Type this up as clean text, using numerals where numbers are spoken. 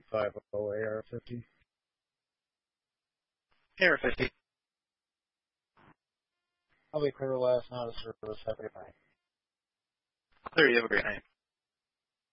50 AR-50. AR-50. I'll be clear last, not a service. Have a good night. Clear, you have a great night.